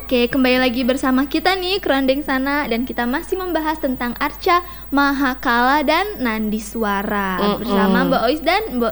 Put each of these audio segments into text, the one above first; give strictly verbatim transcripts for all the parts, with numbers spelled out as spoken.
Oke, kembali lagi bersama kita nih Kerandeng Sana, dan kita masih membahas tentang Arca Mahakala dan Nandiswara Mm-mm. bersama Mbak Ois dan Mbak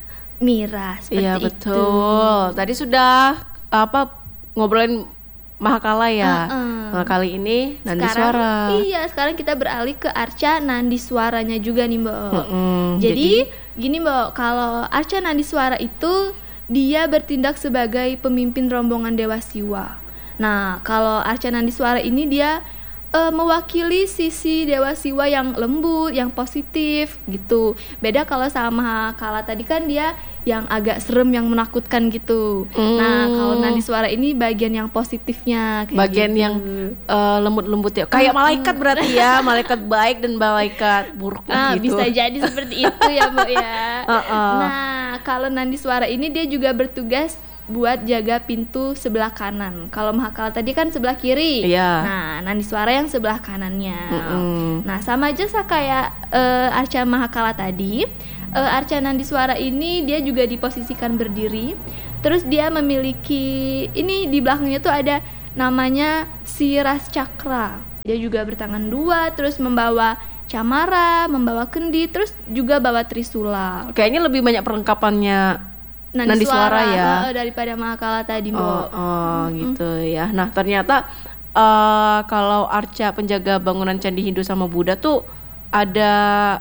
Mira. Seperti Iya itu. betul. Tadi sudah apa ngobrolin Mahakala ya. Uh-uh. Nah, kali ini Nandiswara. Sekarang, iya, sekarang kita beralih ke Arca Nandiswaranya juga nih Mbak. Mm-mm. Jadi, Jadi gini Mbak, kalau Arca Nandiswara itu dia bertindak sebagai pemimpin rombongan Dewa Siwa. Nah, kalau Arca Nandiswara ini dia uh, mewakili sisi Dewa Siwa yang lembut, yang positif gitu. Beda kalau sama Mahakala tadi kan dia yang agak serem, yang menakutkan gitu. Mm. Nah, kalau Nandiswara ini bagian yang positifnya kayak Bagian gitu. yang uh, lembut-lembut ya. Kayak Uh-uh. malaikat berarti ya, malaikat baik dan malaikat buruk Nah, gitu. bisa jadi seperti itu ya, Mbak ya. Uh-uh. Nah, kalau Nandiswara ini dia juga bertugas buat jaga pintu sebelah kanan. Kalau Mahakala tadi kan sebelah kiri. Iya. Nah, Nandiswara yang sebelah kanannya. Mm-mm. Nah, sama aja sa kayak uh, Arca Mahakala tadi. Uh, Arca Nandiswara ini dia juga diposisikan berdiri. Terus dia memiliki ini di belakangnya tuh ada namanya Siras Cakra. Dia juga bertangan dua, terus membawa camara, membawa kendi, terus juga bawa trisula. Kayaknya lebih banyak perlengkapannya Nandiswara, Nandiswara ya. uh, daripada Mahakala tadi, Mbak. Oh, oh gitu ya. Nah, ternyata uh, kalau Arca penjaga bangunan candi Hindu sama Buddha tuh ada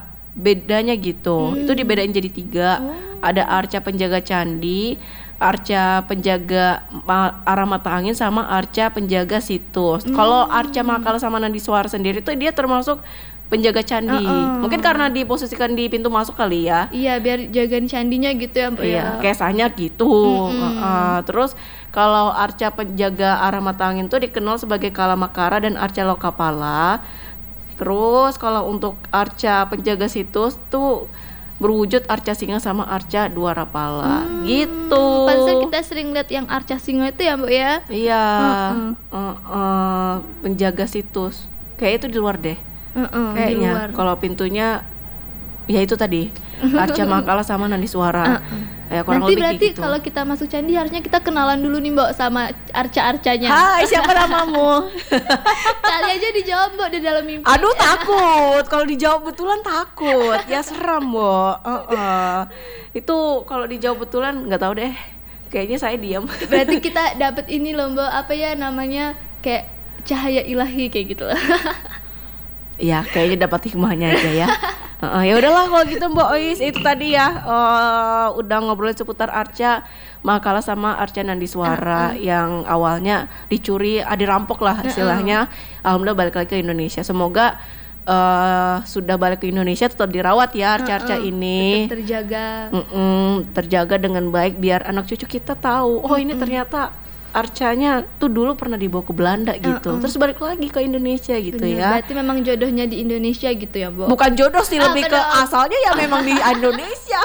bedanya gitu. Hmm. Itu dibedain jadi tiga. Oh. Ada Arca penjaga candi, Arca penjaga ma- arah mata angin, sama Arca penjaga situs. Hmm. Kalau Arca Mahakala sama Nandiswara sendiri tuh dia termasuk penjaga candi. Uh-uh. Mungkin karena diposisikan di pintu masuk kali ya. Iya, biar jagain candinya gitu ya, Mbak Iya, ya. kesannya gitu. Mm-mm. Uh-uh. Terus kalau Arca penjaga arah mata angin tuh dikenal sebagai Kalamakara dan Arca Lokapala. Terus kalau untuk Arca penjaga situs tuh berwujud Arca Singa sama Arca Dwarapala. Hmm, Gitu. Pantesan kita sering lihat yang Arca Singa itu ya, Mbak ya. Iya. Uh-uh. Uh-uh. Penjaga situs. Kayak itu di luar deh. Uh-uh, di Kayaknya luar. kalau pintunya ya itu tadi Arca Mahakala sama Nandiswara. Uh-uh. Ya, kurang Nanti lebih berarti gitu. kalau kita masuk candi harusnya kita kenalan dulu nih, Mbak, sama arca-arcanya. Hai, siapa namamu? Kali aja dijawab, Mbak, di dalam mimpi. Aduh, takut. Kalau dijawab betulan takut. Ya seram, Bo. Uh-uh. Itu kalau dijawab betulan nggak tahu deh. Kayaknya saya diam. Berarti kita dapat ini loh, Mbak, apa ya namanya, kayak cahaya ilahi kayak gitu. Ya, kayaknya dapat hikmahnya aja ya. Uh, ya udahlah kalau gitu Mbak Ois, itu tadi ya uh, udah ngobrolin seputar Arca Mahakala sama Arca Nandiswara uh-uh. yang awalnya dicuri, ah, dirampok lah istilahnya. Uh-uh. Alhamdulillah balik lagi ke Indonesia. Semoga uh, sudah balik ke Indonesia tetap dirawat ya Arca-arca uh-uh. ini. Tetap terjaga. Mm-mm, terjaga dengan baik biar anak cucu kita tahu, oh ini ternyata Arcanya tuh dulu pernah dibawa ke Belanda gitu, Uh-uh. terus balik lagi ke Indonesia gitu. Bener, ya. berarti memang jodohnya di Indonesia gitu ya, Mbak. Bukan jodoh sih, Ah, lebih ke bener. asalnya ya memang di Indonesia.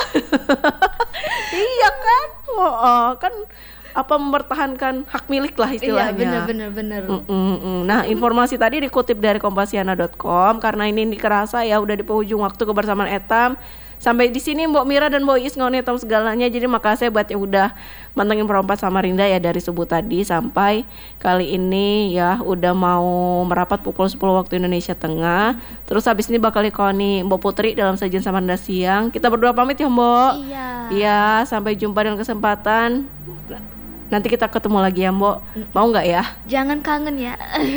Iya kan? Oh, oh, kan apa mempertahankan hak milik lah istilahnya. Iya, bener bener bener. Mm-mm. Nah, informasi tadi dikutip dari kompasiana dot com. Karena ini kerasa ya udah di penghujung waktu kebersamaan Etam. Sampai di sini Mbok Mira dan Mbok Is ngomongin Etam segalanya. Jadi makasih buat yang udah mantengin Perompak Samarinda ya dari subuh tadi sampai kali ini ya udah mau merapat pukul sepuluh waktu Indonesia Tengah. Terus habis ini bakal dikoni Mbok Putri dalam sajian Samarinda siang. Kita berdua pamit ya, Mbok. Iya. Iya, sampai jumpa dengan kesempatan. Nanti kita ketemu lagi ya, Mbok. Mau nggak ya? Jangan kangen ya.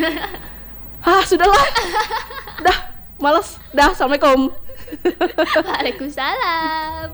Ah, sudahlah. Dah, males. Dah, assalamualaikum. Waalaikumsalam.